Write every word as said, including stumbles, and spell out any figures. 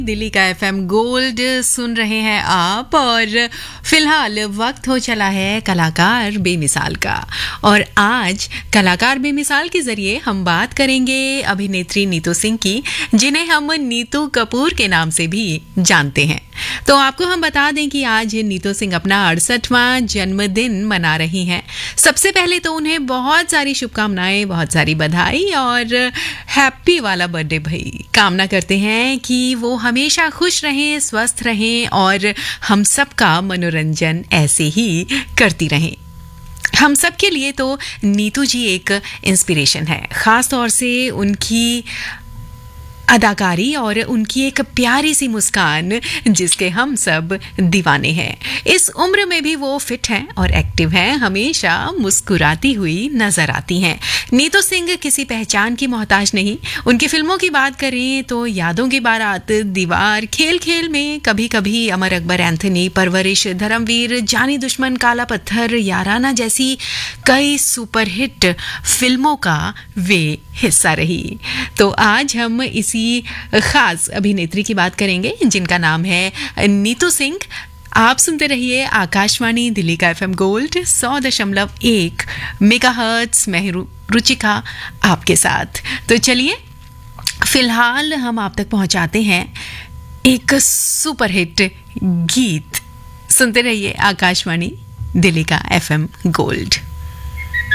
दिल्ली का FM gold सुन रहे हैं आप और फिलहाल वक्त हो चला है कलाकार बेमिसाल का। और आज कलाकार बेमिसाल के जरिए हम बात करेंगे अभिनेत्री नीतू सिंह की, जिन्हें हम नीतू कपूर के नाम से भी जानते हैं। तो आपको हम बता दें कि आज नीतू सिंह अपना अड़सठवां जन्मदिन मना रही हैं। सबसे पहले तो उन्हें बहुत सारी शुभकामनाएं, बहुत सारी बधाई और हैप्पी वाला बर्थडे भाई। कामना करते हैं कि वो हमेशा खुश रहें, स्वस्थ रहें और हम सबका मनोरंजन ऐसे ही करती रहें। हम सब के लिए तो नीतू जी एक इंस्पिरेशन है, खास तौर से उनकी अदाकारी और उनकी एक प्यारी सी मुस्कान जिसके हम सब दीवाने हैं। इस उम्र में भी वो फिट हैं और एक्टिव हैं, हमेशा मुस्कुराती हुई नजर आती हैं। नीतू सिंह किसी पहचान की मोहताज नहीं। उनकी फिल्मों की बात करें तो यादों की बारात, दीवार, खेल खेल में, कभी कभी, अमर अकबर एंथनी, परवरिश, धर्मवीर, जानी दुश्मन, काला पत्थर, याराना जैसी कई सुपरहिट फिल्मों का वे हिस्सा रही। तो आज हम इसी खास अभिनेत्री की बात करेंगे जिनका नाम है नीतू सिंह। आप सुनते रहिए आकाशवाणी दिल्ली का एफएम गोल्ड सौ दशमलव एक मेगाहर्ट्ज में रुचिका आपके साथ। तो चलिए फिलहाल हम आप तक पहुंचाते हैं एक सुपरहिट गीत। सुनते रहिए आकाशवाणी दिल्ली का एफएम गोल्ड।